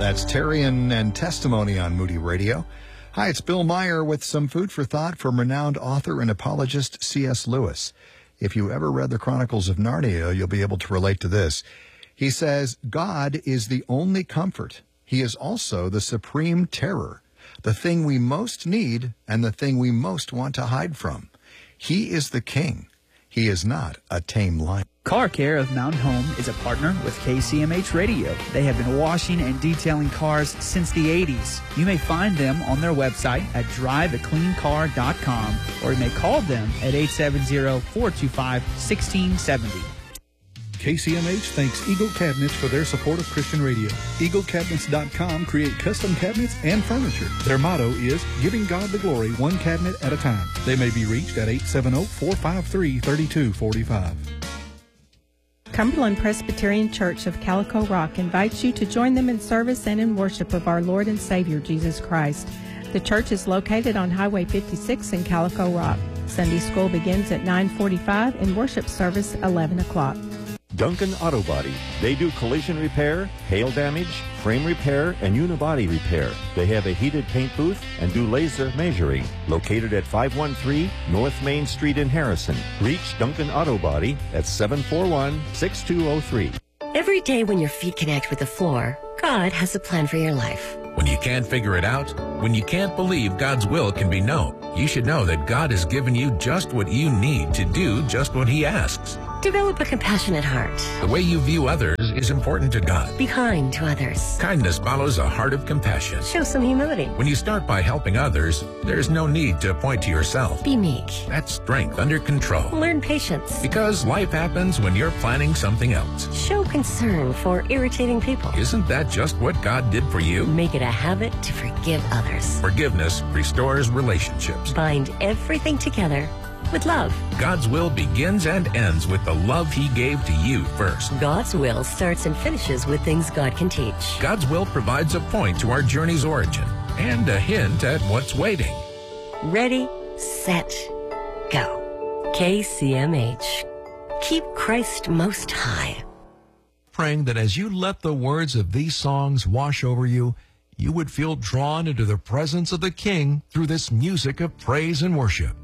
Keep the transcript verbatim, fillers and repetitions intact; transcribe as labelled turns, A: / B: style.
A: That's Tarian and Testimony on Moody Radio. Hi, it's Bill Meyer with some food for thought from renowned author and apologist C S Lewis. If you ever read the Chronicles of Narnia, you'll be able to relate to this. He says, God is the only comfort. He is also the supreme terror, the thing we most need and the thing we most want to hide from. He is the king. He is not a tame lion.
B: Car Care of Mountain Home is a partner with K C M H Radio. They have been washing and detailing cars since the eighties. You may find them on their website at drive a clean car dot com, or you may call them at eight seven zero, four two five, one six seven zero.
C: K C M H thanks Eagle Cabinets for their support of Christian radio. Eagle Cabinets dot com create custom cabinets and furniture. Their motto is giving God the glory one cabinet at a time. They may be reached at eight seven zero, four five three, three two four five.
D: Cumberland Presbyterian Church of Calico Rock invites you to join them in service and in worship of our Lord and Savior Jesus Christ. The church is located on Highway fifty-six in Calico Rock. Sunday school begins at nine forty-five and worship service eleven o'clock.
E: Duncan Auto Body. They do collision repair, hail damage, frame repair, and unibody repair. They have a heated paint booth and do laser measuring. Located at five one three North Main Street in Harrison. Reach Duncan Auto Body at seven four one, six two zero three.
F: Every day when your feet connect with the floor, God has a plan for your life.
G: When you can't figure it out, when you can't believe God's will can be known, you should know that God has given you just what you need to do just what He asks.
F: Develop a compassionate heart.
G: The way you view others is important to God.
F: Be kind to others.
G: Kindness follows a heart of compassion.
F: Show some humility.
G: When you start by helping others, there's no need to point to yourself.
F: Be meek.
G: That's strength under control.
F: Learn patience.
G: Because life happens when you're planning something else.
F: Show concern for irritating people.
G: Isn't that just what God did for you?
F: Make it a habit to forgive others.
G: Forgiveness restores relationships.
F: Bind everything together with love.
G: God's will begins and ends with the love He gave to you first.
F: God's will starts and finishes with things God can teach.
G: God's will provides a point to our journey's origin and a hint at what's waiting.
F: Ready, set, go. K C M H. Keep Christ most high.
H: Praying that as you let the words of these songs wash over you, you would feel drawn into the presence of the King through this music of praise and worship.